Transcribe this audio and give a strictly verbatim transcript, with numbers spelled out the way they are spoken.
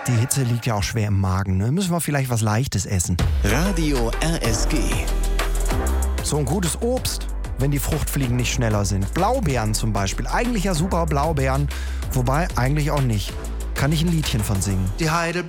Die Hitze liegt ja auch schwer im Magen, ne? Müssen wir vielleicht was Leichtes essen. Radio R S G. So ein gutes Obst, wenn die Fruchtfliegen nicht schneller sind. Blaubeeren zum Beispiel. Eigentlich ja super Blaubeeren, wobei eigentlich auch nicht. Kann ich ein Liedchen von singen. Die Heide